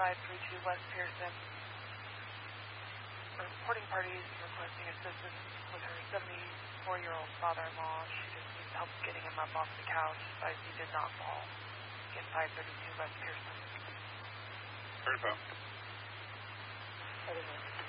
532 West Pearson. A reporting party is requesting assistance with her 74-year-old father-in-law. She just needs help getting him up off the couch as he did not fall. Again, 532 West Pearson. Heard about. Other than